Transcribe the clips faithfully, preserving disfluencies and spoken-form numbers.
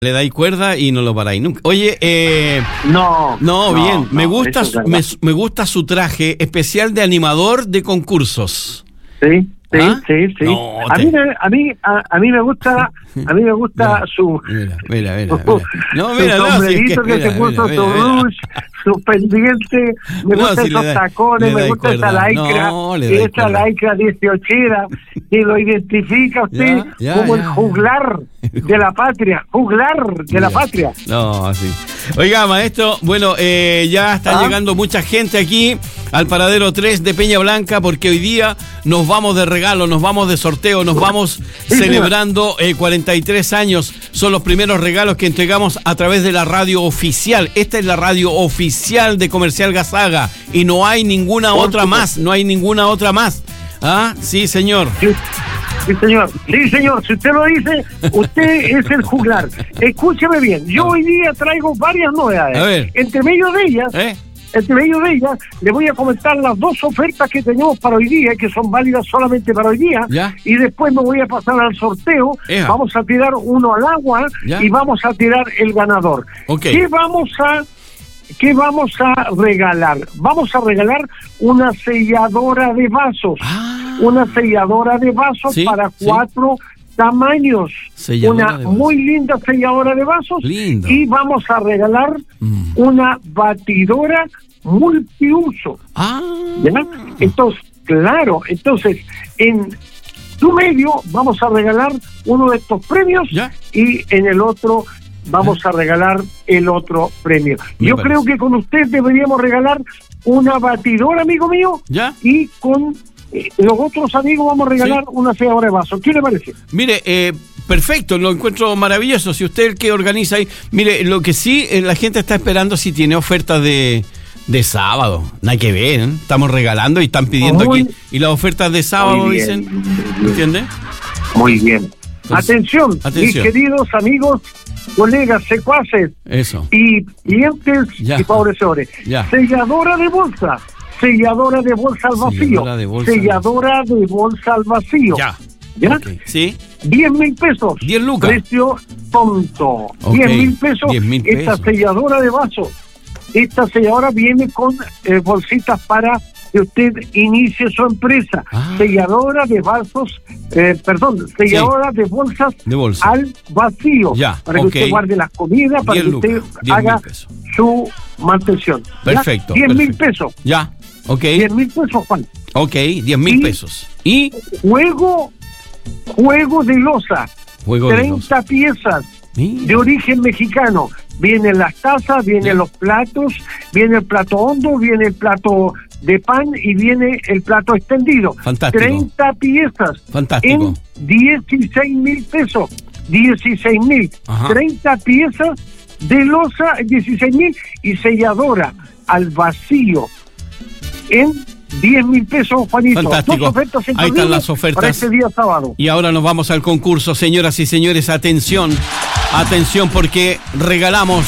Le dais cuerda y no lo paráis nunca. Oye, eh... No, no, no bien. no, me gusta, es me, me gusta su traje especial de animador de concursos. Sí, sí, ¿Ah? sí, sí. No, a, te... mí, a mí, a, a mí me gusta, a mí me gusta mira, su, mira, mira, mira, mira. No, su mira, no, sombrerito si es que, que se mira, puso, mira, su mira, mira. rouge, su pendiente, me No, gustan si esos le da- tacones, le me dais gusta esa cuerda. lycra, No, le y dais esa cuerda. lycra dieciochera, que lo identifica usted Ya, ya, como el ya. juglar de la patria, juglar de la Mira. patria. No, así. Oiga, maestro, bueno, eh, ya está ¿Ah? llegando mucha gente aquí al paradero tres de Peña Blanca porque hoy día nos vamos de regalo, nos vamos de sorteo, nos vamos Sí, celebrando eh, cuarenta y tres años. Son los primeros regalos que entregamos a través de la radio oficial. Esta es la radio oficial de Comercial Gazaga y no hay ninguna Por otra supuesto. más, no hay ninguna otra más. ¿Ah? Sí, señor. Sí, sí, señor. Sí, señor. Si usted lo dice, usted es el juglar. Escúcheme bien. Yo hoy día traigo varias novedades. A ver. Entre medio de ellas, ¿Eh? entre medio de ellas, le voy a comentar las dos ofertas que tenemos para hoy día, que son válidas solamente para hoy día. Ya. Y después me voy a pasar al sorteo. Ea. Vamos a tirar uno al agua Ya. y vamos a tirar el ganador. Ok. ¿Qué vamos a ¿Qué vamos a regalar? Vamos a regalar una selladora de vasos. Ah. Una selladora de vasos Sí, para sí. cuatro tamaños. Selladora Una de vasos. muy linda selladora de vasos. Lindo. Y vamos a regalar Mm. una batidora multiuso. Ah. ¿Ya? Entonces, claro, entonces, en tu medio vamos a regalar uno de estos premios Ya. y en el otro vamos a regalar el otro premio. Me Yo parece. creo que con usted deberíamos regalar una batidora, amigo mío, ¿Ya? y con eh, los otros amigos vamos a regalar Sí. una selladora de vaso. ¿Qué le parece? Mire, eh, perfecto, lo encuentro maravilloso. Si usted es el que organiza ahí. Mire, lo que sí, eh, la gente está esperando si tiene ofertas de, de sábado. No hay que ver, ¿eh? Estamos regalando y están pidiendo Muy- aquí. Y las ofertas de sábado Muy bien. dicen. ¿Entiende? Muy bien. Entonces, atención, atención. mis queridos amigos, colegas, secuaces Eso. y clientes Ya. y favorecedores. Ya. Selladora de bolsa, selladora de bolsa al vacío, Selladora de bolsa al selladora de bolsa al vacío. Ya. ¿Ya? Ok. Sí. diez mil pesos. diez lucas. Precio tonto. Ok, diez mil pesos. diez mil Esta pesos. selladora de vaso. Esta selladora viene con eh, bolsitas para que usted inicie su empresa. Ah. Selladora de vasos, eh, perdón, selladora de bolsas De bolsa. al vacío. Ya, para que ok. usted guarde las comidas, para diez que usted lucas, diez haga mil pesos. su mantención. ¿Ya? Perfecto. diez mil perfecto. pesos. Ya. Ok. diez mil pesos, Juan. Ok, diez mil Y- pesos. Y Juego, juego de loza. juego de treinta los. piezas. Mira. De origen mexicano. Vienen las tazas, vienen Ya. los platos, viene el plato hondo, viene el plato de pan y viene el plato extendido. Fantástico. treinta piezas Fantástico. en dieciséis mil pesos. dieciséis mil. Ajá. treinta piezas de loza, dieciséis mil y selladora al vacío en diez mil pesos, Juanito. Fantástico. Dos ofertas Ahí están imperdibles las ofertas. para este día sábado. Y ahora nos vamos al concurso, señoras y señores, atención, atención porque regalamos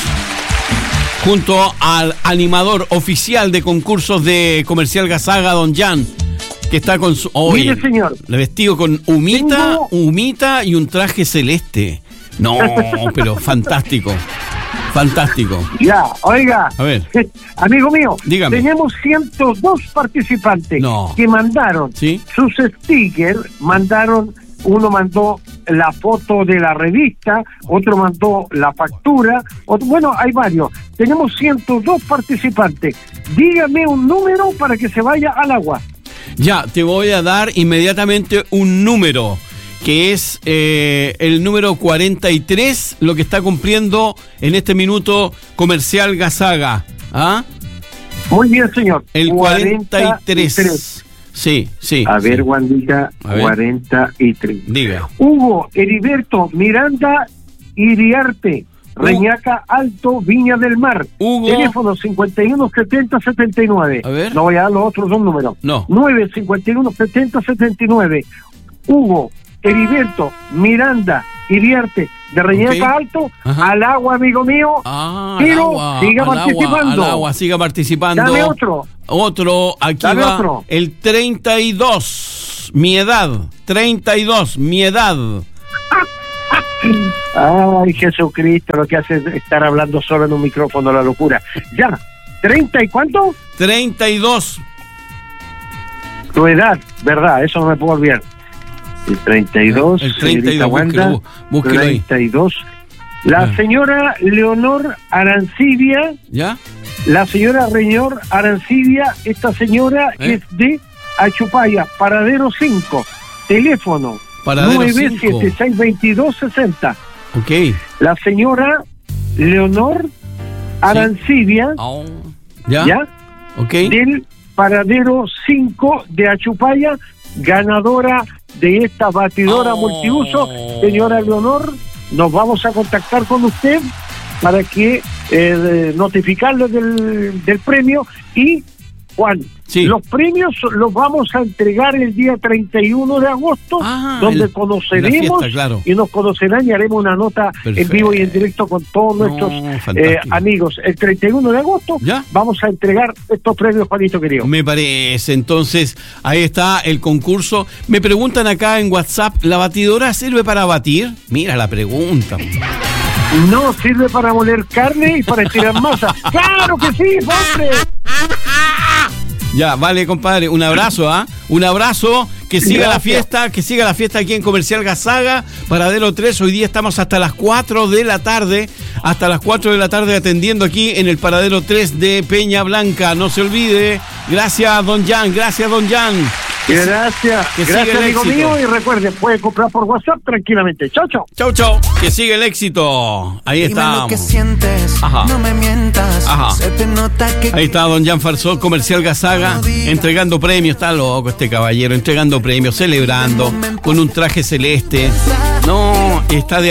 junto al animador oficial de concursos de Comercial Gazaga, don Jan, que está con su... Oye, Mire, señor. le vestido con humita, Tengo- humita y un traje celeste. No, pero fantástico, fantástico. Ya, oiga, A ver. amigo mío, Dígame. tenemos ciento dos participantes No. que mandaron ¿Sí? sus stickers, mandaron, uno mandó la foto de la revista, otro mandó la factura, otro, bueno, hay varios. Tenemos ciento dos participantes. Dígame un número para que se vaya al agua. Ya, te voy a dar inmediatamente un número, que es eh, el número cuarenta y tres, lo que está cumpliendo en este minuto Comercial Gazaga. ¿Ah? Muy bien, señor. El cuarenta y tres. Sí, sí. A ver, sí. Wandita, A ver. cuarenta y tres. Diga. Hugo Heriberto Miranda Iriarte, Reñaca Alto, Viña del Mar. Hugo. Teléfono cincuenta y uno setenta setenta y nueve. A ver. No voy a dar los otros dos números. No. nueve cincuenta y uno setenta setenta y nueve. Hugo Heriberto Miranda Iriarte, de Reñaca Ok. Alto, Ajá. al agua, amigo mío. Ah, Pero al agua, siga al agua, participando. al agua, siga participando. Dame otro. Otro, aquí Dame va otro. el treinta y dos, mi edad, treinta y dos, mi edad. Ay, Jesucristo, lo que hace es estar hablando solo en un micrófono, la locura. Ya, ¿treinta y cuánto? treinta y dos. Tu edad, verdad, eso no me puedo olvidar. El treinta y dos, El treinta y dos, Wanda, búsquelo, búsquelo ahí. treinta y dos. La Ya. señora Leonor Arancibia, ¿Ya? la señora Reñor Arancibia, esta señora ¿Eh? es de Achupaya, paradero cinco, teléfono Paradero nueve cinco. siete seis dos dos seis cero. Ok. La señora Leonor Arancibia, Oh. ¿Ya? ¿ya? Ok. Del paradero cinco de Achupaya, ganadora de esta batidora Oh. multiuso. Señora Leonor, nos vamos a contactar con usted para que eh, notificarle del, del premio. Y Juan, Sí. los premios los vamos a entregar el día treinta y uno de agosto, Ah, donde el- conoceremos la fiesta, claro. y nos conocerán y haremos una nota en Perfecto. vivo y en directo con todos No, nuestros eh, fantástico. amigos. El treinta y uno de agosto ¿Ya? vamos a entregar estos premios, Juanito querido. Me parece. Entonces, ahí está el concurso. Me preguntan acá en WhatsApp, ¿la batidora sirve para batir? Mira la pregunta. No sirve para moler carne y para estirar masa. ¡Claro que sí, hombre! Ya, vale, compadre. Un abrazo, ¿ah? Un abrazo. Que siga la Gracias. fiesta, que siga la fiesta aquí en Comercial Gazaga, Paradero tres. Hoy día estamos hasta las cuatro de la tarde, hasta las cuatro de la tarde atendiendo aquí en el Paradero tres de Peña Blanca. No se olvide. Gracias, don Jan. Gracias, don Jan. Que si- Gracias, que siga gracias el amigo éxito. mío, y recuerden, puede comprar por WhatsApp tranquilamente. Chao, chao. Chau, chau. Que siga el éxito. Ahí Dime lo que estamos. sientes, Ajá. no me mientas. Ajá. Se te nota que Ahí está don Jan Farsó, Comercial Gazaga, entregando premios. Está loco este caballero, entregando premios, celebrando con un traje celeste. No, está de